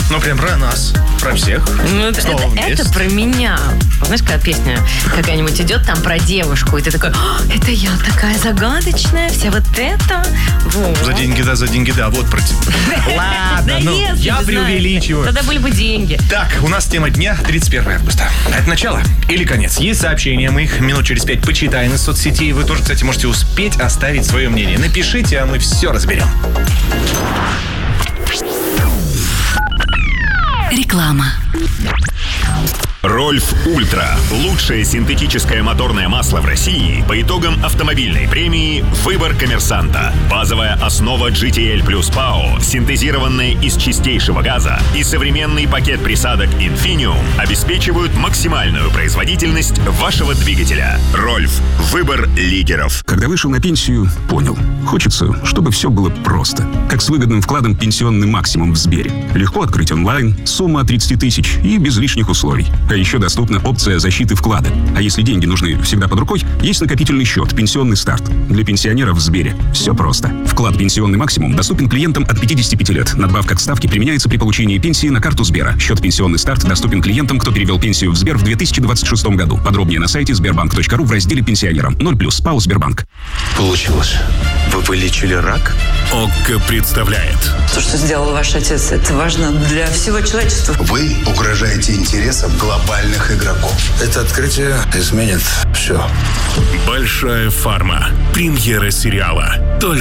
Ну, прям про нас, про всех. Ну, это про меня. Знаешь, когда песня какая-нибудь идет там про девушку, и ты такой: это я такая загадочная, вся вот это. Вот. За деньги, да, вот про тебя. Ладно, я преувеличиваю. Тогда были бы деньги. Так, у нас тема дня 31 августа. Это начало или конец? Есть сообщения, мы их минут через 5 почитаем из соцсетей. Вы тоже, кстати, можете успеть оставить свое мнение. Напишите, а мы все разберем. Реклама. Рольф Ультра. Лучшее синтетическое моторное масло в России по итогам автомобильной премии «Выбор коммерсанта». Базовая основа GTL Plus PAO, синтезированная из чистейшего газа, и современный пакет присадок Infinium обеспечивают максимальную производительность вашего двигателя. Рольф. Выбор лидеров. Когда вышел на пенсию, понял. Хочется, чтобы все было просто. Как с выгодным вкладом «Пенсионный максимум» в Сбере. Легко открыть онлайн, сумма от 30 тысяч и без лишних условий. А еще доступна опция защиты вклада. А если деньги нужны всегда под рукой, есть накопительный счет «Пенсионный старт». Для пенсионеров в Сбере все просто. Вклад «Пенсионный максимум» доступен клиентам от 55 лет. Надбавка к ставке применяется при получении пенсии на карту Сбера. Счет «Пенсионный старт» доступен клиентам, кто перевел пенсию в Сбер в 2026 году. Подробнее на сайте sberbank.ru в разделе «Пенсионерам». 0+, ПАО «Сбербанк». Получилось. Вы вылечили рак? ОККО представляет. То, что сделал ваш отец, это важно для всего человечества. Вы угрожаете интересам глобальных игроков. Это открытие изменит все. Большая фарма. Премьера сериала.